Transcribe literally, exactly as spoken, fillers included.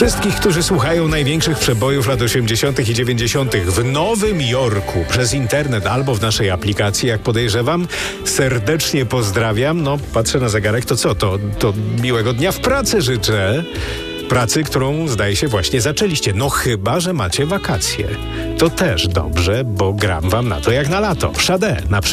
Wszystkich, którzy słuchają największych przebojów lat osiemdziesiątych i dziewięćdziesiątych w Nowym Jorku przez internet albo w naszej aplikacji, jak podejrzewam, serdecznie pozdrawiam. No, patrzę na zegarek, to co? To, to miłego dnia w pracy życzę. Pracy, którą zdaje się właśnie zaczęliście. No chyba, że macie wakacje. To też dobrze, bo gram wam na to jak na lato. Sade na przykład.